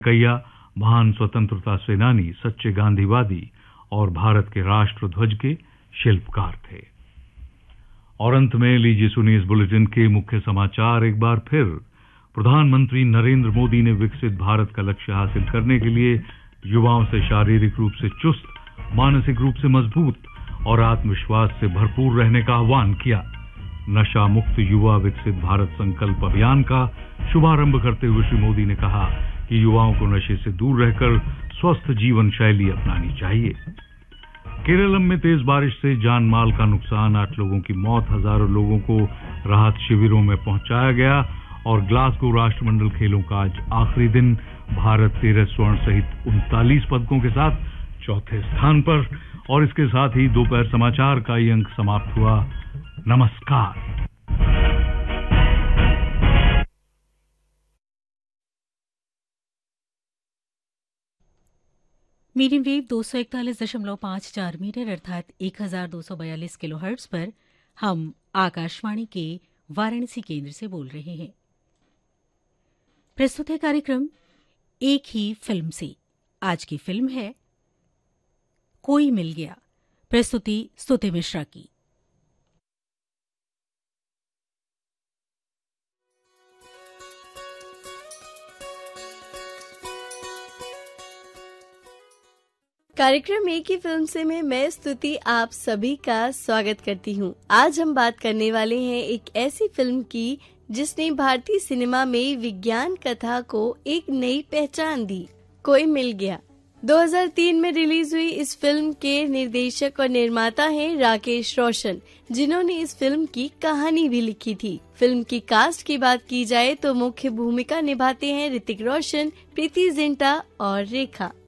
कैया महान स्वतंत्रता सेनानी, सच्चे गांधीवादी और भारत के राष्ट्र ध्वज के शिल्पकार थे। और अंत में लीजिए सुनिए इस बुलेटिन के मुख्य समाचार एक बार फिर। प्रधानमंत्री नरेंद्र मोदी ने विकसित भारत का लक्ष्य हासिल करने के लिए युवाओं से शारीरिक रूप से चुस्त, मानसिक रूप से मजबूत और आत्मविश्वास से भरपूर रहने का आह्वान किया। नशा मुक्त युवा विकसित भारत संकल्प अभियान का शुभारंभ करते हुए श्री मोदी ने कहा कि युवाओं को नशे से दूर रहकर स्वस्थ जीवन शैली अपनानी चाहिए। केरलम में तेज बारिश से जान माल का नुकसान, 8 लोगों की मौत, हजारों लोगों को राहत शिविरों में पहुंचाया गया। और ग्लासगो राष्ट्रमंडल खेलों का आज आखिरी दिन। भारत 13 स्वर्ण सहित 39 पदकों के साथ चौथे स्थान पर। और इसके साथ ही दोपहर समाचार का ये अंक समाप्त हुआ। नमस्कार। मीडियम वेव 241.54 मीटर अर्थात 1242 किलोहर्ट्ज पर हम आकाशवाणी के वाराणसी केंद्र से बोल रहे हैं। प्रस्तुत है कार्यक्रम एक ही फिल्म से। आज की फिल्म है कोई मिल गया। प्रस्तुति स्तुति मिश्रा की। कार्यक्रम एक ही फिल्म से में मैं स्तुति आप सभी का स्वागत करती हूँ। आज हम बात करने वाले हैं एक ऐसी फिल्म की जिसने भारतीय सिनेमा में विज्ञान कथा को एक नई पहचान दी। कोई मिल गया 2003 में रिलीज हुई इस फिल्म के निर्देशक और निर्माता हैं राकेश रोशन, जिन्होंने इस फिल्म की कहानी भी लिखी थी। फिल्म की कास्ट की बात की जाए तो मुख्य भूमिका निभाते हैं ऋतिक रोशन, प्रीति जिंटा और रेखा।